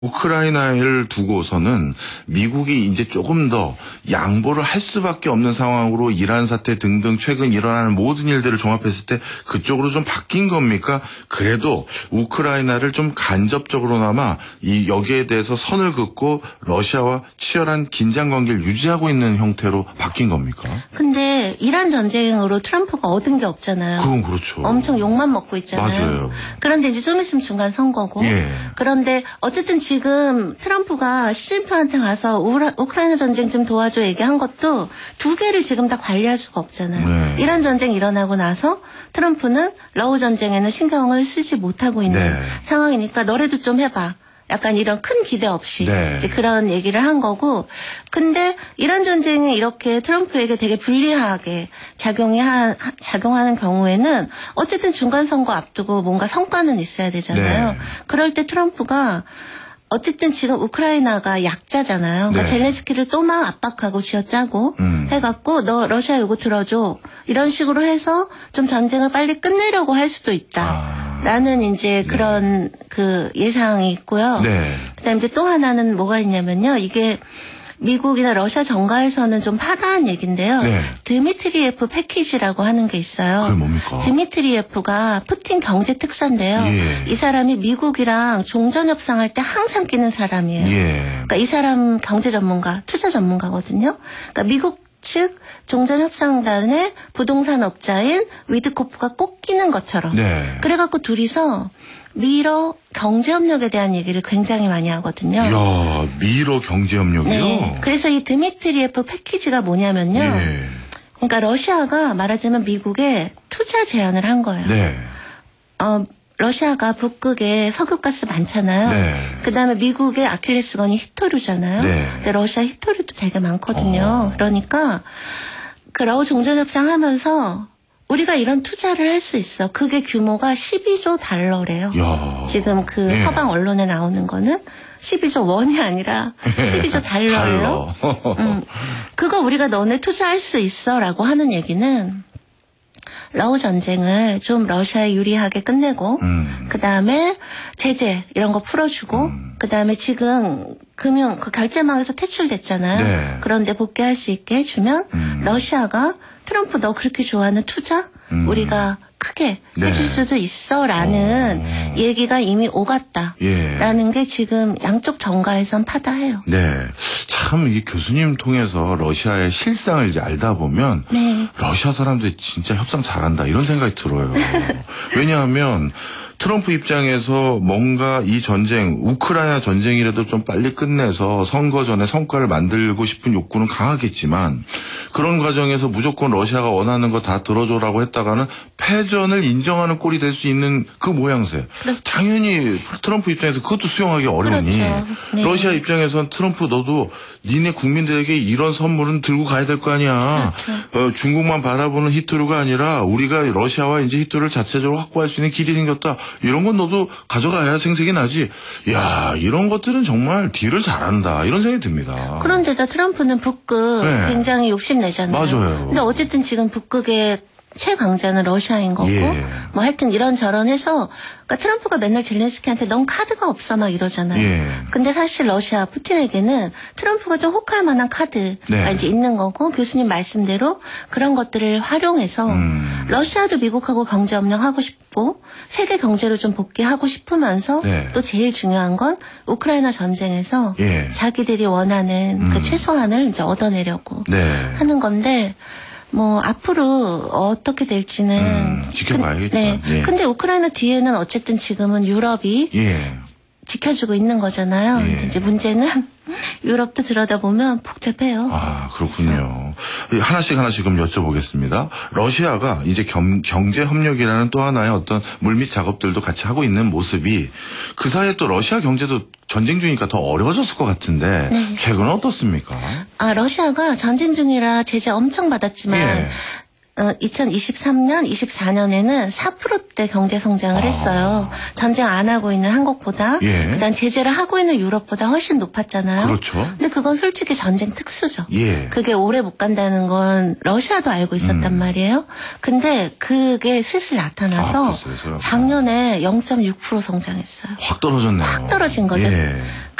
우크라이나를 두고서는 미국이 이제 조금 더 양보를 할 수밖에 없는 상황으로 이란 사태 등등 최근 일어나는 모든 일들을 종합했을 때 그쪽으로 좀 바뀐 겁니까? 그래도 우크라이나를 좀 간접적으로나마 여기에 대해서 선을 긋고 러시아와 치열한 긴장 관계를 유지하고 있는 형태로 바뀐 겁니까? 근데 이란 전쟁으로 트럼프가 얻은 게 없잖아요. 그건 그렇죠. 엄청 욕만 먹고 있잖아요. 맞아요. 그런데 이제 좀 있으면 중간 선거고. 예. 그런데 어쨌든 지금 트럼프가 시진핑한테 가서 우크라이나 전쟁 좀 도와줘 얘기한 것도 두 개를 지금 다 관리할 수가 없잖아요. 네. 이란 전쟁 일어나고 나서 트럼프는 러우 전쟁에는 신경을 쓰지 못하고 있는 네. 상황이니까 너라도 좀 해봐. 약간 이런 큰 기대 없이 네. 이제 그런 얘기를 한 거고. 근데 이란 전쟁이 이렇게 트럼프에게 되게 불리하게 작용하는 경우에는 어쨌든 중간 선거 앞두고 뭔가 성과는 있어야 되잖아요. 네. 그럴 때 트럼프가 어쨌든 지금 우크라이나가 약자잖아요. 그러니까 네. 젤렌스키를 또 막 압박하고 쥐어짜고 해갖고 너 러시아 요구 들어줘. 이런 식으로 해서 좀 전쟁을 빨리 끝내려고 할 수도 있다. 라는 이제 그런 그 예상이 있고요. 네. 그다음에 이제 또 하나는 뭐가 있냐면요. 이게 미국이나 러시아 정가에서는 좀 파다한 얘기인데요. 네. 드미트리예프 패키지라고 하는 게 있어요. 그게 뭡니까? 드미트리예프가 푸틴 경제 특사인데요. 예. 이 사람이 미국이랑 종전 협상할 때 항상 끼는 사람이에요. 예. 그러니까 이 사람 경제 전문가, 투자 전문가거든요. 그러니까 미국 측 종전협상단의 부동산 업자인 위드코프가 꼭 끼는 것처럼. 네. 그래갖고 둘이서 미러 경제협력에 대한 얘기를 굉장히 많이 하거든요. 이야, 미러 경제협력이요? 네. 그래서 이 드미트리예프 패키지가 뭐냐면요. 예. 그러니까 러시아가 말하자면 미국에 투자 제안을 한 거예요. 네. 러시아가 북극에 석유가스 많잖아요. 네. 그다음에 미국의 아킬레스건이 히토류잖아요. 네. 근데 러시아 히토류도 되게 많거든요. 그러니까 그 러우 종전협상 하면서 우리가 이런 투자를 할 수 있어. 그게 규모가 12조 달러래요. 야. 지금 그 네. 서방 언론에 나오는 거는 12조 원이 아니라 12조 달러예요. 그거 우리가 너네 투자할 수 있어라고 하는 얘기는 러우 전쟁을 좀 러시아에 유리하게 끝내고 그다음에 제재 이런 거 풀어주고 그다음에 지금 금융 그 결제망에서 퇴출됐잖아요. 네. 그런데 복귀할 수 있게 해주면 러시아가 트럼프 너 그렇게 좋아하는 투자 우리가 크게 네. 해줄 수도 있어라는 얘기가 이미 오갔다라는 예. 게 지금 양쪽 정가에선 파다해요. 네. 참, 이 교수님 통해서 러시아의 실상을 이제 알다 보면, 네. 러시아 사람들이 진짜 협상 잘한다, 이런 생각이 들어요. 왜냐하면, 트럼프 입장에서 뭔가 이 전쟁, 우크라이나 전쟁이라도 좀 빨리 끝내서 선거 전에 성과를 만들고 싶은 욕구는 강하겠지만, 그런 과정에서 무조건 러시아가 원하는 거 다 들어줘라고 했다가는 패전을 인정하는 꼴이 될 수 있는 그 모양새. 당연히 트럼프 입장에서 그것도 수용하기 어려우니, 그렇죠. 네. 러시아 입장에선 트럼프 너도 니네 국민들에게 이런 선물은 들고 가야 될 거 아니야. 그렇죠. 중국만 바라보는 히토류가 아니라 우리가 러시아와 이제 히토류를 자체적으로 확보할 수 있는 길이 생겼다. 이런 건 너도 가져가야 생색이 나지. 야, 이런 것들은 정말 딜을 잘한다. 이런 생각이 듭니다. 그런데다 트럼프는 북극 네. 굉장히 욕심내잖아요. 맞아요. 근데 어쨌든 지금 북극의 최강자는 러시아인 거고 예. 뭐 하여튼 이런저런 해서 그러니까 트럼프가 맨날 젤렌스키한테 넌 카드가 없어 막 이러잖아요. 예. 근데 사실 러시아 푸틴에게는 트럼프가 좀 혹할 만한 카드가 네. 이제 있는 거고 교수님 말씀대로 그런 것들을 활용해서 러시아도 미국하고 경제 협력하고 싶고 세계 경제로 좀 복귀하고 싶으면서 네. 또 제일 중요한 건 우크라이나 전쟁에서 예. 자기들이 원하는 그 최소한을 이제 얻어내려고 네. 하는 건데 뭐 앞으로 어떻게 될지는 지켜봐야겠죠. 네. 예. 근데 우크라이나 뒤에는 어쨌든 지금은 유럽이 예. 지켜주고 있는 거잖아요. 예. 근데 이제 문제는 유럽도 들여다보면 복잡해요. 아, 그렇군요. 하나씩 그럼 여쭤보겠습니다. 러시아가 이제 경제 협력이라는 또 하나의 어떤 물밑 작업들도 같이 하고 있는 모습이 그 사이에 또 러시아 경제도 전쟁 중이니까 더 어려워졌을 것 같은데 네. 최근은 어떻습니까? 아, 러시아가 전쟁 중이라 제재 엄청 받았지만 예. 2023년, 24년에는 4%대 경제 성장을 했어요. 전쟁 안 하고 있는 한국보다, 예. 그다음 제재를 하고 있는 유럽보다 훨씬 높았잖아요. 그렇죠. 근데 그건 솔직히 전쟁 특수죠. 예. 그게 오래 못 간다는 건 러시아도 알고 있었단 말이에요. 근데 그게 슬슬 나타나서 글쎄요. 작년에 0.6% 성장했어요. 확 떨어졌네요. 확 떨어진 거죠. 예.